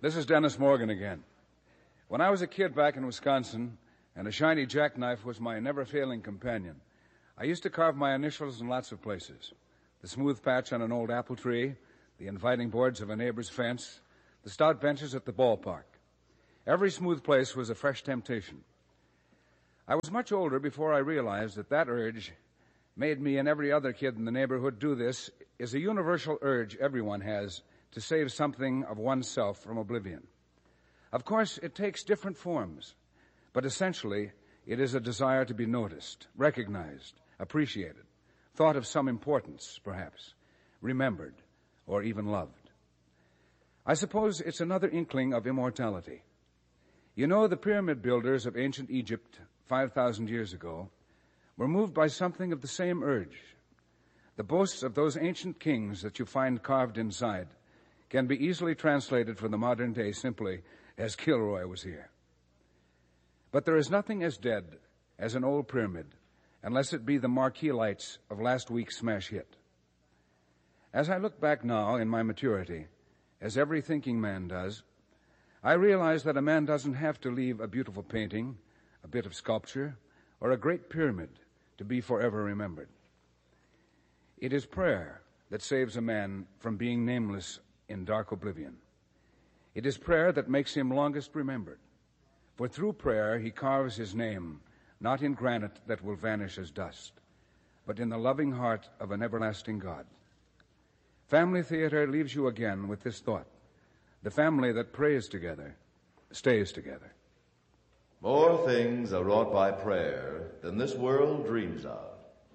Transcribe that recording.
This is Dennis Morgan again. When I was a kid back in Wisconsin, and a shiny jackknife was my never-failing companion, I used to carve my initials in lots of places. The smooth patch on an old apple tree, the inviting boards of a neighbor's fence, the stout benches at the ballpark. Every smooth place was a fresh temptation. I was much older before I realized that urge made me and every other kid in the neighborhood do this is a universal urge everyone has to save something of oneself from oblivion. Of course, it takes different forms, but essentially, it is a desire to be noticed, recognized, appreciated, thought of some importance, perhaps, remembered, or even loved. I suppose it's another inkling of immortality. You know, the pyramid builders of ancient Egypt 5,000 years ago were moved by something of the same urge. The boasts of those ancient kings that you find carved inside can be easily translated for the modern day simply as Kilroy was here. But there is nothing as dead as an old pyramid unless it be the marquee lights of last week's smash hit. As I look back now in my maturity, as every thinking man does, I realize that a man doesn't have to leave a beautiful painting, a bit of sculpture, or a great pyramid to be forever remembered. It is prayer that saves a man from being nameless in dark oblivion. It is prayer that makes him longest remembered. For through prayer he carves his name, not in granite that will vanish as dust, but in the loving heart of an everlasting God. Family Theater leaves you again with this thought. The family that prays together stays together. More things are wrought by prayer than this world dreams of.